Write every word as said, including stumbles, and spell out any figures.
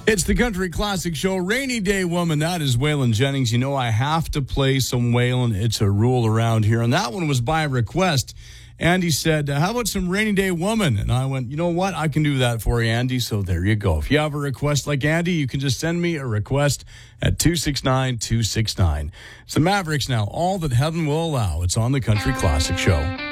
It's the Country Classic Show, Rainy Day Woman. That is Waylon Jennings. You know, I have to play some Waylon. It's a rule around here. And that one was by request. Andy said, uh, how about some Rainy Day Woman? And I went, you know what? I can do that for you, Andy. So there you go. If you have a request like Andy, you can just send me a request at two six nine two six nine. It's the Mavericks now. All that heaven will allow. It's on the Country Classic Show.